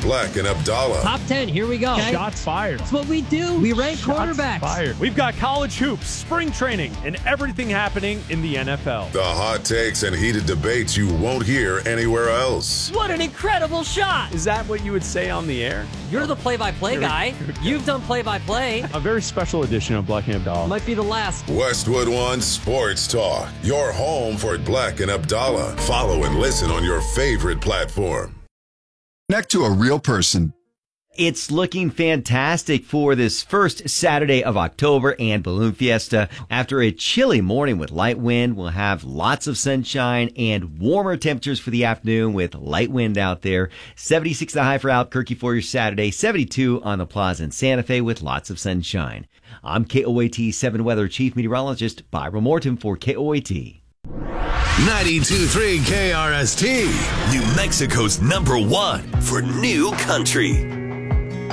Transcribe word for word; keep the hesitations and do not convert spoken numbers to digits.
Black and Abdallah. Top ten, here we go. Okay. Shots fired. That's what we do. We rank Shots quarterbacks. Fired. We've got college hoops, spring training, and everything happening in the N F L. The hot takes and heated debates you won't hear anywhere else. What an incredible shot. Is that what you would say on the air? You're the play-by-play guy. You've done play-by-play. A very special edition of Black and Abdallah. Might be the last. Westwood One Sports Talk. Your home for Black and Abdallah. Follow and listen on your favorite platform. Connect to a real person. It's looking fantastic for this first Saturday of October and Balloon Fiesta. After a chilly morning with light wind, we'll have lots of sunshine and warmer temperatures for the afternoon with light wind out there. seventy-six the high for Albuquerque for your Saturday, seventy-two on the Plaza in Santa Fe with lots of sunshine. I'm K O A T seven Weather Chief Meteorologist Byron Morton for K O A T. ninety-two point three K R S T, New Mexico's number one for new country.